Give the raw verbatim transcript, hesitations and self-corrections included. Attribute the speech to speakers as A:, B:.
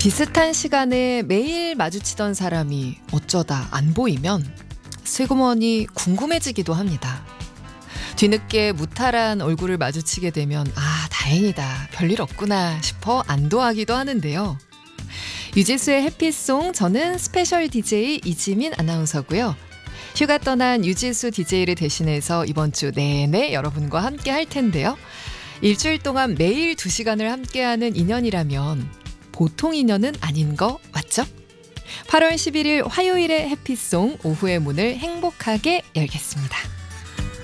A: 비슷한 시간에 매일 마주치던 사람이 어쩌다 안 보이면 슬그머니 궁금해지기도 합니다. 뒤늦게 무탈한 얼굴을 마주치게 되면 아, 다행이다, 별일 없구나 싶어 안도하기도 하는데요. 유지수의 해피송, 저는 스페셜 디제이 이지민 아나운서고요. 휴가 떠난 유지수 디제이를 대신해서 이번 주 내내 여러분과 함께 할 텐데요. 일주일 동안 매일 두 시간을 함께하는 인연이라면 보통 인연은 아닌 거 맞죠? 팔월 십일일 화요일의 해피송, 오후의 문을 행복하게 열겠습니다.